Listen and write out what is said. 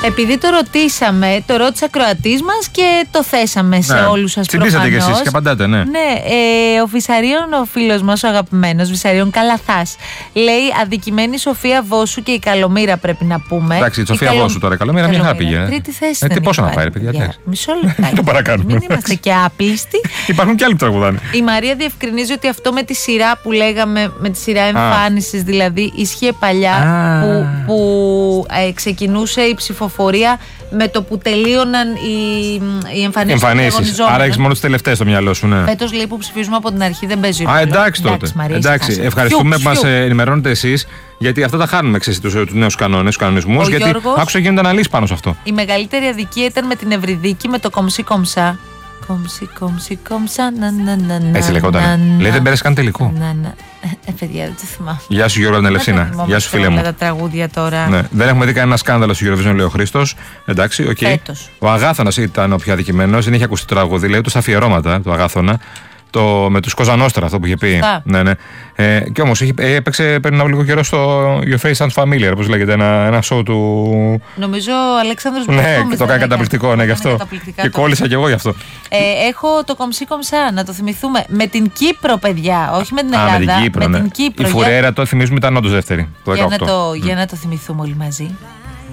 Επειδή το ρωτήσαμε, το ρώτησε ακροατής μας και το θέσαμε σε όλους σας προφανώς. Τσιμπήσατε κι εσείς και απαντάτε, ναι. Ο Βυσαρίων, ο φίλος μας, ο αγαπημένος Βυσαρίων Καλαθάς, λέει αδικημένη Σοφία Βόσου και η Καλομήρα πρέπει να πούμε. Εντάξει, η Σοφία Βόσου τώρα, η Καλομήρα μια χαρά πήγε. Τρίτη θέση. Τι πόσο να πάρει, παιδιά. Μισό λεπτάκι. Το παρακάνουμε. Μην είμαστε και άπλιστοι. Υπάρχουν και άλλοι που τραγουδάνε. Η Μαρία διευκρινίζει ότι αυτό με τη σειρά που λέγαμε, με τη σειρά εμφάνισης δηλαδή, ίσχυε παλιά που ξεκινούσε η ψηφοφορία με το που τελείωναν οι εμφανίσεις. Άρα έχεις μόνο τις τελευταίες στο μυαλό σου, ναι. Φέτος λέει που ψηφίζουμε από την αρχή δεν παίζει. Εντάξει τότε. Εντάξει, ευχαριστούμε που μας ενημερώνετε εσείς, γιατί αυτά τα χάνουμε τους νέους κανόνες, τους κανονισμούς. Γιατί άκουσα γίνονται αναλύσεις πάνω σε αυτό. Η μεγαλύτερη αδικία ήταν με την Ευρυδίκη, με το κομψή κομψά. Κομψή κομψά, έτσι λεγόταν. Λέει δεν πέρασε καν τελικό. Παιδιά, δεν το θυμάμαι. Γεια σου Γιώργο Ελευσίνα. Γεια σου φίλε μου. Τα τραγούδια τώρα. Ναι. Δεν έχουμε δει κανένα σκάνδαλο στο Eurovision, λέει ο Χρήστος. Εντάξει, οκ. Ο Αγάθωνας ήταν ο πιο αδικημένος. Δεν είχε ακουστεί το τραγούδι, λέει του στα αφιερώματα του Αγάθωνα. Με τους Κοζανόστρα, αυτό που είχε πει. Ναι. Και όμως έπαιξε πριν από λίγο καιρό στο Your Face Sounds Familiar, όπως λέγεται, ένα show του. Νομίζω ο Αλέξανδρος Μπρόκος. Ναι, το κάνει καταπληκτικό, ναι, γι' αυτό. Και κόλλησα κι εγώ γι' αυτό. Έχω το κομψή κομψά, να το θυμηθούμε. Με την Κύπρο, παιδιά, όχι με την Ελλάδα. Με την Κύπρο, ναι. Η Φουρέρα, το θυμίζουμε, ήταν όντως δεύτερη. Το 18. Για να το θυμηθούμε όλοι μαζί.